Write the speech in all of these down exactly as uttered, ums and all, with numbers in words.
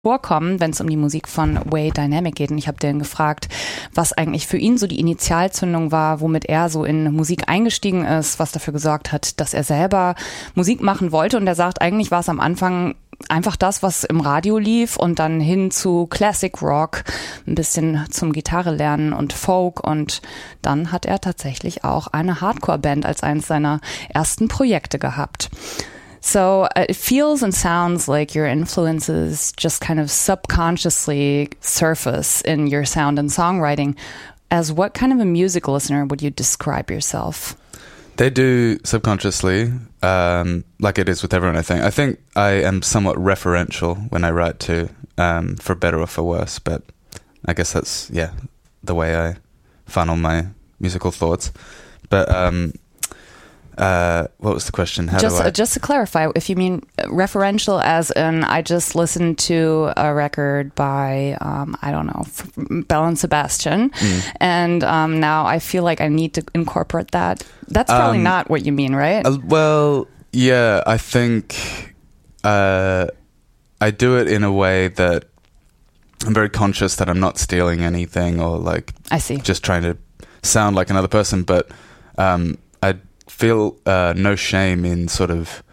vorkommen, wenn es um die Musik von Way Dynamic geht. Und ich habe den gefragt, was eigentlich für ihn so die Initialzündung war, womit er so in Musik eingestiegen ist, was dafür gesorgt hat, dass er selber Musik machen wollte. Und er sagt, eigentlich war es am Anfang einfach das, was im Radio lief und dann hin zu Classic Rock, ein bisschen zum Gitarre lernen und Folk. Und dann hat er tatsächlich auch eine Hardcore-Band als eines seiner ersten Projekte gehabt. So uh, it feels and sounds like your influences just kind of subconsciously surface in your sound and songwriting. As what kind of a music listener would you describe yourself? They do subconsciously, um, like it is with everyone, I think. I think I am somewhat referential when I write too, um, for better or for worse, but I guess that's, yeah, the way I funnel my musical thoughts. But um, Uh, what was the question? How just, do I... just to clarify, if you mean referential as in I just listened to a record by, um, I don't know, Belle and Sebastian, mm. and um, now I feel like I need to incorporate that. That's probably um, not what you mean, right? Uh, well, yeah, I think uh, I do it in a way that I'm very conscious that I'm not stealing anything or like I see. just trying to sound like another person, but um, I feel uh, no shame in sort of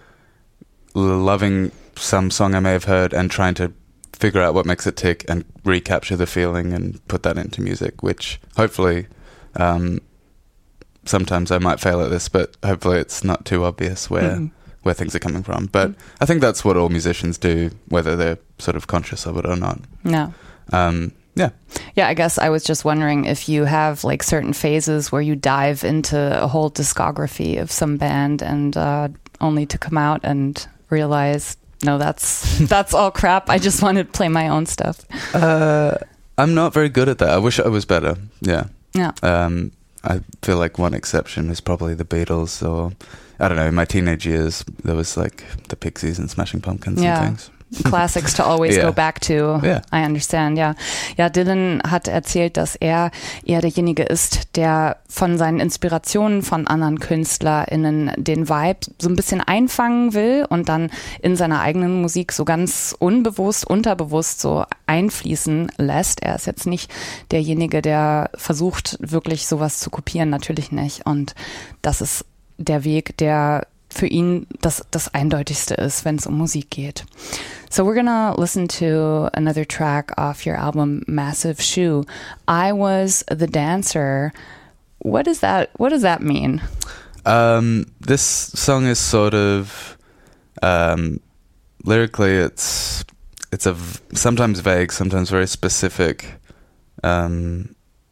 loving some song I may have heard and trying to figure out what makes it tick and recapture the feeling and put that into music, which hopefully um, sometimes I might fail at this, but hopefully it's not too obvious where mm-hmm. where things are coming from. But mm-hmm. I think that's what all musicians do, whether they're sort of conscious of it or not. No. Um, Yeah. Yeah, I guess I was just wondering if you have like certain phases where you dive into a whole discography of some band and uh, only to come out and realize, no, that's that's all crap. I just want to play my own stuff. Uh, I'm not very good at that. I wish I was better. Yeah. Yeah. Um, I feel like one exception is probably the Beatles, or I don't know, in my teenage years there was like the Pixies and Smashing Pumpkins yeah. and things. Classics to always yeah. go back to. Yeah. I understand, ja. Ja, Dylan hat erzählt, dass er eher derjenige ist, der von seinen Inspirationen von anderen KünstlerInnen den Vibe so ein bisschen einfangen will und dann in seiner eigenen Musik so ganz unbewusst, unterbewusst so einfließen lässt. Er ist jetzt nicht derjenige, der versucht, wirklich sowas zu kopieren, natürlich nicht. Und das ist der Weg, der für ihn das, das Eindeutigste ist, wenn es um Musik geht. So we're gonna listen to another track off your album Massive Shoe. I Was the Dancer. What is that? What does that mean? Um, this song is sort of um, lyrically, it's it's a v- sometimes vague, sometimes very specific um,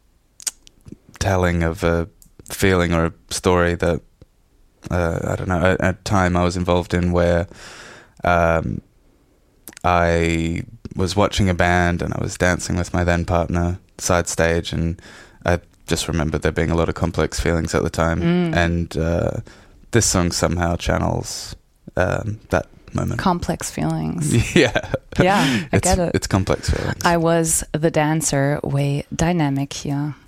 telling of a feeling or a story that uh, I don't know. At a time I was involved in where um, I was watching a band and I was dancing with my then partner side stage, and I just remember there being a lot of complex feelings at the time, mm. and uh, this song somehow channels um, that moment. Complex feelings. Yeah. Yeah, I it's, get it. It's complex feelings. I Was the Dancer, Way Dynamic hier.